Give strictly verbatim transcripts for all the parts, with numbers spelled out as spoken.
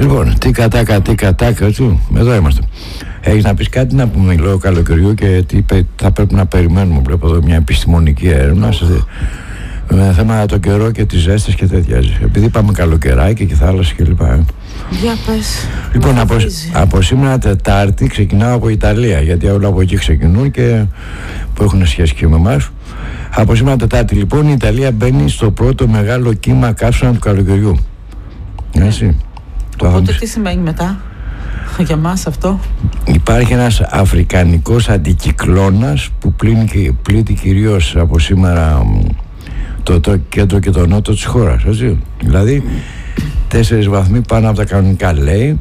Λοιπόν, τι κατάκα, τι κατάκα, έτσι, εδώ είμαστε. Έχεις να πεις κάτι να πούμε λόγω καλοκαιριού και τι θα πρέπει να περιμένουμε? Βλέπω εδώ μια επιστημονική έρευνα σε, με θέμα το καιρό και τις ζέστες και τέτοια. Επειδή πάμε καλοκαιράκι και θάλασσα κλπ. Για πες. Λοιπόν, από, από σήμερα Τετάρτη ξεκινάω από Ιταλία, γιατί όλα από εκεί ξεκινούν και που έχουν σχέση και με εμάς. Από σήμερα Τετάρτη λοιπόν η Ιταλία μπαίνει στο πρώτο μεγάλο κύμα καύσωνα του καλοκαιριού. Έτσι. Οπότε τι σημαίνει μετά για μας αυτό? Υπάρχει ένας αφρικανικός αντικυκλώνας που πλύνει, πλήττει κυρίως από σήμερα το, το κέντρο και το νότο της χώρας, έτσι. Δηλαδή τέσσερις βαθμοί πάνω από τα κανονικά, λέει,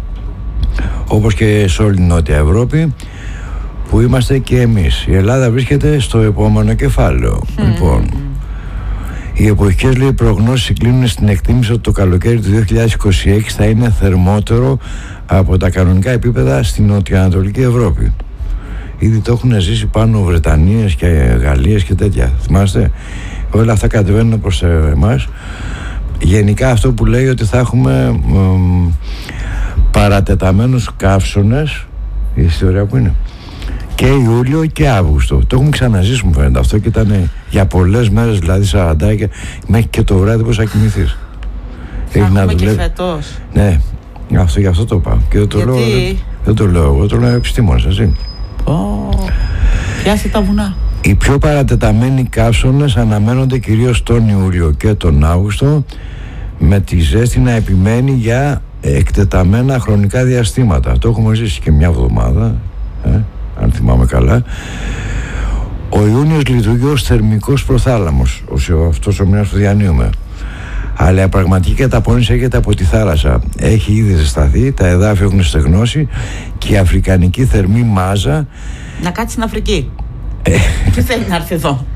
όπως και σε όλη την Νότια Ευρώπη που είμαστε και εμείς. Η Ελλάδα βρίσκεται στο επόμενο κεφάλαιο. Mm. Λοιπόν, οι εποχικές, λέει, προγνώσεις κλείνουν στην εκτίμηση ότι το καλοκαίρι του δύο χιλιάδες είκοσι έξι θα είναι θερμότερο από τα κανονικά επίπεδα στην νοτιοανατολική Ευρώπη. Ήδη το έχουν ζήσει πάνω Βρετανίες και Γαλλίες και τέτοια. Θυμάστε, όλα αυτά κατεβαίνουν προς εμάς. Γενικά αυτό που λέει ότι θα έχουμε μ, παρατεταμένους καύσωνες, η ιστορία που είναι, και Ιούλιο και Αύγουστο. Το έχουμε ξαναζήσει, μου φαίνεται αυτό, και ήταν για πολλές μέρες, δηλαδή σαράντα και μέχρι και το βράδυ πώς θα κοιμηθείς. Θα έχουμε να και φέτος. Ναι, αυτό, γι' αυτό το πάω. Και δεν το, λέω, δεν, δεν το λέω εγώ, το λέω επιστήμονες, έτσι. Oh, πιάσε τα βουνά. Οι πιο παρατεταμένοι καύσωνες αναμένονται κυρίως τον Ιούλιο και τον Αύγουστο, με τη ζέστη να επιμένει για εκτεταμένα χρονικά διαστήματα. Το έχουμε ζήσει και μια εβδομάδα, ε, αν θυμάμαι καλά. Ο Ιούνιος λειτουργεί ως θερμικός προθάλαμος, αυτός ο μήνας που διανύουμε. Αλλά η πραγματική καταπώνηση έρχεται από τη θάλασσα. Έχει ήδη ζεσταθεί, τα εδάφη έχουν στεγνώσει και η αφρικανική θερμή μάζα να κάτσει στην Αφρική. Τι θέλει να έρθει εδώ?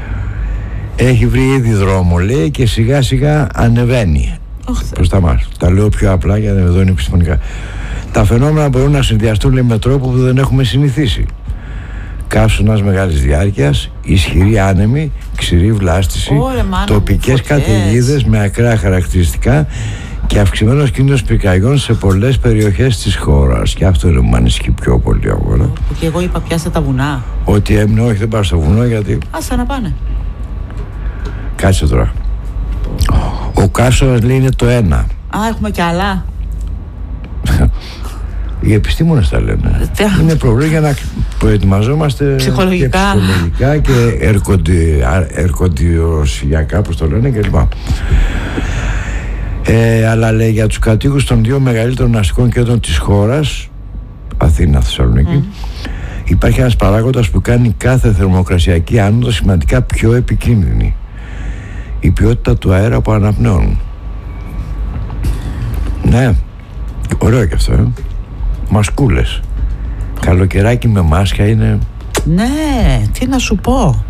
Έχει βρει ήδη δρόμο, λέει, και σιγά σιγά ανεβαίνει προς τα μας. Τα λέω πιο απλά γιατί εδώ είναι επιστημονικά. Τα φαινόμενα μπορούν να συνδυαστούν, λέει, με τρόπο που δεν έχουμε συνηθίσει. Καύσωνας μεγάλης διάρκειας, ισχυρή άνεμη, ξηρή βλάστηση, τοπικές καταιγίδες με ακραία χαρακτηριστικά και αυξημένος κίνδυνος πυρκαγιών σε πολλές περιοχές της χώρας. Και αυτό είναι που με ανησυχεί πιο πολύ αγώνα. Και εγώ είπα πιάστε τα βουνά. Ότι έμεινε, όχι, δεν πάω στο βουνό γιατί... Άσε να πάνε. Κάτσε τώρα. Ο καύσωνας, λέει, είναι το ένα. Α, έχουμε κι άλλα. Οι επιστήμονες τα λένε. Είναι πρόβλημα για να προετοιμαζόμαστε ψυχολογικά και, ψυχολογικά και ερκοντι, ερκοντιοσιακά, πώς το λένε, κλπ. Ε, αλλά, λέει, για τους κατοίκους των δύο μεγαλύτερων αστικών κέντρων της χώρας, Αθήνα, Θεσσαλονίκη, mm. υπάρχει ένας παράγοντας που κάνει κάθε θερμοκρασιακή άνοδο σημαντικά πιο επικίνδυνη. Η ποιότητα του αέρα που αναπνέουν. Ναι, ωραίο και αυτό, ε. Μασκούλες. Καλοκαιράκι με μάσκα είναι... Ναι, τι να σου πω.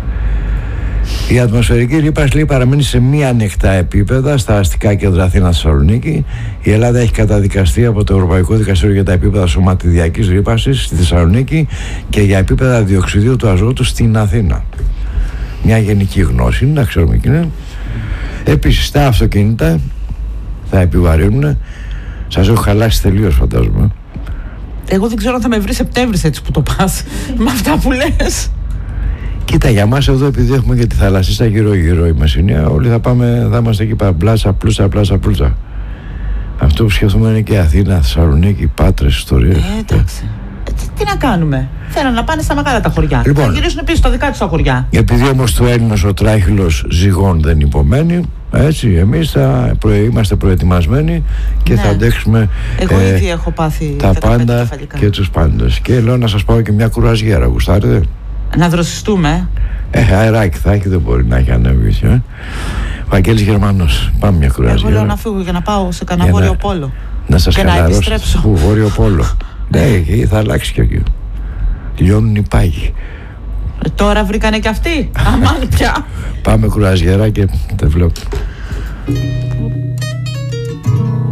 Η ατμοσφαιρική ρήπανση, λέει, παραμένει σε μη ανοιχτά επίπεδα στα αστικά κέντρα Αθήνα, Θεσσαλονίκη. Η Ελλάδα έχει καταδικαστεί από το Ευρωπαϊκό Δικαστήριο για τα επίπεδα σωματιδιακής ρήπανσης στη Θεσσαλονίκη και για επίπεδα διοξιδίου του αζότου στην Αθήνα. Μια γενική γνώση, να ξέρουμε και είναι. Επίσης, τα αυτοκίνητα θα επιβαρύνουν. Σας έχω χαλάσει τελείως, φαντάζομαι. Εγώ δεν ξέρω αν θα με βρει Σεπτέμβρης έτσι που το πας με αυτά που λες. Κοίτα, για μας εδώ, επειδή έχουμε και τη θαλασσίστα γύρω-γύρω η Μεσσηνία, όλοι θα πάμε, θα είμαστε εκεί πλάσα, πλούσα, πλάσα, πλούσα. Αυτό που σκεφτούμε είναι και Αθήνα, Θεσσαλονίκη, Πάτρες, ιστορίες. Ε, εντάξει. Ε, τι, τι να κάνουμε. Θέλουν να πάνε στα μεγάλα τα χωριά. Λοιπόν, να γυρίσουν πίσω στα δικά τους τα χωριά. Επειδή όμως το Έλληνος ο τράχυλος ζυγών δεν υπομένει, έτσι, εμείς θα προ... είμαστε προετοιμασμένοι και ναι, θα αντέξουμε. Εγώ ε, ήδη έχω πάθει τα πάντα κεφαλικά και τους πάντες. Και λέω να σας πάω και μια κουραζιέρα, γουστάρετε? Να δροσιστούμε. Ε, αεράκι θα έχει, δεν μπορεί να έχει ανέβει. Ε. Βαγγέλης Γερμανός, πάμε μια κουραζιέρα. Εγώ λέω να φύγω για να πάω σε κανένα βόρειο πόλο. Να σας χαλαρώσω. Πού, βόρειο πόλο? Ναι, εκεί θα αλλάξει και εκεί. Λιώνουν οι πάγοι. Ε, τώρα βρήκανε και αυτοί. Αμάν πια. Πάμε κουραζιέρα και τα βλέπω.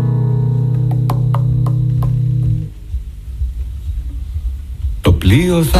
Το πλοίο θα